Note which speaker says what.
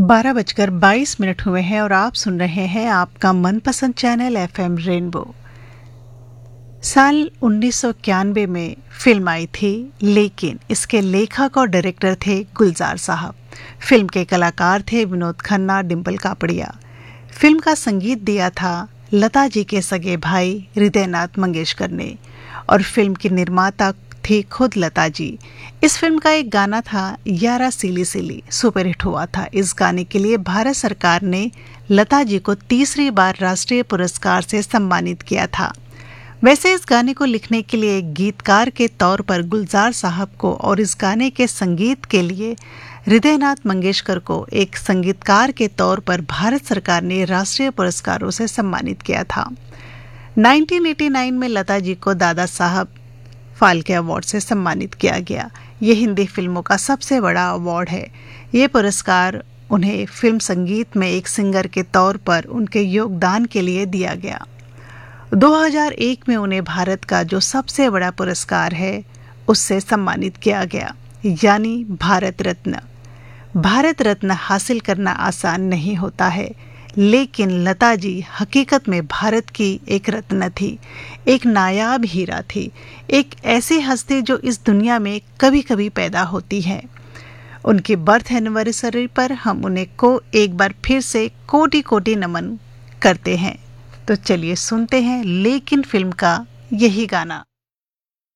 Speaker 1: 12:22 हुए हैं और आप सुन रहे हैं आपका मनपसंद चैनल एफएम रेनबो। साल 1991 में फिल्म आई थी, लेकिन इसके लेखक और डायरेक्टर थे गुलजार साहब। फिल्म के कलाकार थे विनोद खन्ना, डिम्पल कापड़िया। फिल्म का संगीत दिया था लता जी के सगे भाई हृदयनाथ मंगेशकर ने और फिल्म की निर्माता थी खुद लता जी। इस फिल्म का एक गाना था यारा सिली सिली, सुपरहिट हुआ था। इस गाने के लिए भारत सरकार ने लता जी को तीसरी बार राष्ट्रीय पुरस्कार से सम्मानित किया था। वैसे इस गाने को लिखने के लिए एक गीतकार के तौर पर गुलजार साहब को और इस गाने के संगीत के लिए हृदयनाथ मंगेशकर को एक संगीतकार के तौर पर भारत सरकार ने राष्ट्रीय पुरस्कारों से सम्मानित किया था। 1989 में लता जी को दादा साहब फाल्के अवार्ड से सम्मानित किया गया। ये हिंदी फिल्मों का सबसे बड़ा अवार्ड है। ये पुरस्कार उन्हें फिल्म संगीत में एक सिंगर के तौर पर उनके योगदान के लिए दिया गया। 2001 में उन्हें भारत का जो सबसे बड़ा पुरस्कार है उससे सम्मानित किया गया, यानी भारत रत्न। भारत रत्न हासिल करना आसान नहीं होता है, लेकिन लता जी हकीकत में भारत की एक रत्न थी, एक नायाब हीरा थी, एक ऐसी हस्ती जो इस दुनिया में कभी कभी पैदा होती है। उनकी बर्थ एनिवर्सरी पर हम उन्हें एक बार फिर से कोटि कोटि नमन करते हैं। तो चलिए सुनते हैं लेकिन फिल्म का यही गाना।